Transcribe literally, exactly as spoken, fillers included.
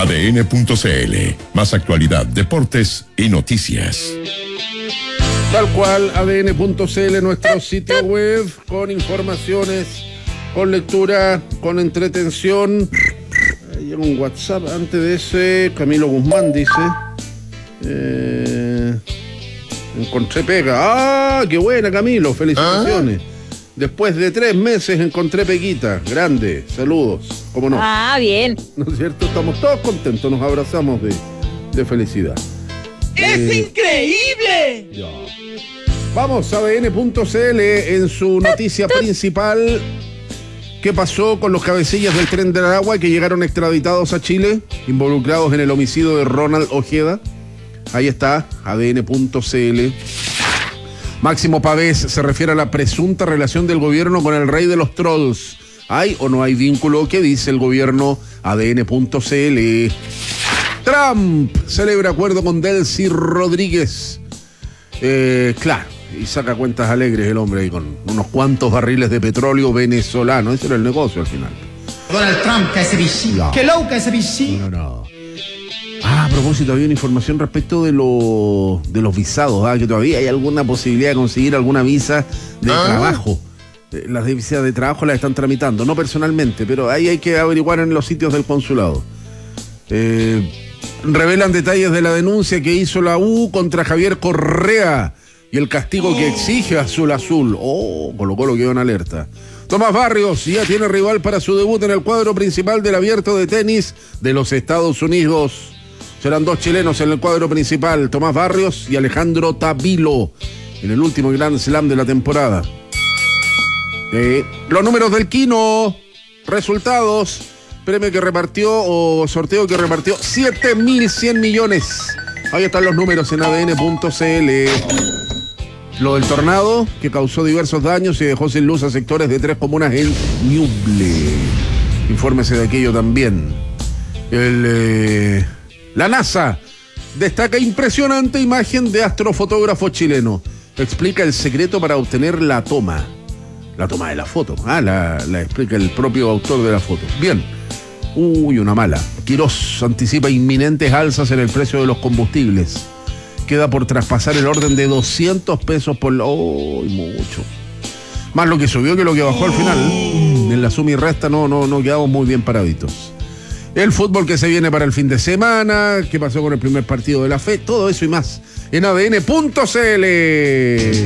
A D N punto C L. Más actualidad, deportes y noticias. Tal cual, A D N punto C L, nuestro sitio web, con informaciones, con lectura, con entretención. Ahí llega un WhatsApp antes de ese. Camilo Guzmán dice: eh, encontré pega. ¡Ah, qué buena, Camilo! Felicitaciones. ¿Ah? Después de tres meses encontré peguita. Grande. Saludos. ¿Cómo no? Ah, bien. ¿No es cierto? Estamos todos contentos. Nos abrazamos de, de felicidad. ¡Es eh, increíble! Ya. Vamos a A D N punto C L en su noticia principal. ¿Qué pasó con los cabecillas del Tren del Agua que llegaron extraditados a Chile, involucrados en el homicidio de Ronald Ojeda? Ahí está, A D N punto C L. Máximo Pavés se refiere a la presunta relación del gobierno con el rey de los trolls. ¿Hay o no hay vínculo? ¿Qué dice el gobierno? A D N punto C L. Trump celebra acuerdo con Delcy Rodríguez. Eh, claro, y saca cuentas alegres el hombre ahí con unos cuantos barriles de petróleo venezolano. Ese era el negocio al final. Donald Trump, que ese bici. No. ¡Qué loca ese bici! No, no. Ah, a propósito, había una información respecto de, lo, de los visados, ¿ah? Que todavía hay alguna posibilidad de conseguir alguna visa de ¿Ah? trabajo. Las visas de trabajo las están tramitando, no personalmente, pero ahí hay que averiguar en los sitios del consulado. Eh, revelan detalles de la denuncia que hizo la U contra Javier Correa y el castigo oh. que exige Azul Azul. Oh, colocó lo que quedó en alerta. Tomás Barrios ya tiene rival para su debut en el cuadro principal del Abierto de Tenis de los Estados Unidos. Serán dos chilenos en el cuadro principal, Tomás Barrios y Alejandro Tabilo, en el último Grand Slam de la temporada. Eh, los números del Kino, resultados, premio que repartió o sorteo que repartió siete mil cien millones. Ahí están los números en A D N punto C L. Lo del tornado que causó diversos daños y dejó sin luz a sectores de tres comunas en Ñuble. Infórmese de aquello también. El... Eh... La NASA destaca impresionante imagen de astrofotógrafo chileno. Explica el secreto para obtener la toma. La toma de la foto. Ah, la, la explica el propio autor de la foto. Bien. Uy, una mala. Quirós anticipa inminentes alzas en el precio de los combustibles. Queda por traspasar el orden de doscientos pesos por... ¡Oh, mucho! Más lo que subió que lo que bajó al final. En la suma y resta no, no, no quedamos muy bien paraditos. El fútbol que se viene para el fin de semana, qué pasó con el primer partido de la fe, todo eso y más en A D N punto C L.